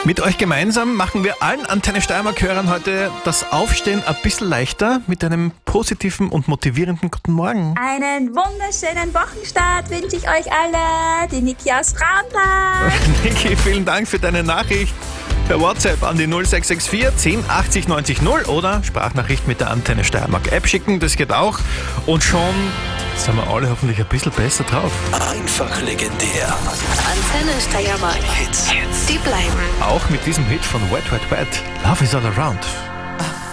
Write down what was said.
Mit euch gemeinsam machen wir allen Antenne Steiermark-Hörern heute das Aufstehen ein bisschen leichter mit einem positiven und motivierenden Guten Morgen. Einen wunderschönen Wochenstart wünsche ich euch alle. Die Niki aus Frauentag. Niki, vielen Dank für deine Nachricht. Per WhatsApp an die 0664 10 80 90 0 oder Sprachnachricht mit der Antenne Steiermark App schicken, das geht auch. Und schon sind wir alle hoffentlich ein bisschen besser drauf. Einfach legendär. Antenne Steiermark. Hits. Die bleiben. Auch mit diesem Hit von Wet Wet Wet, Love is all around.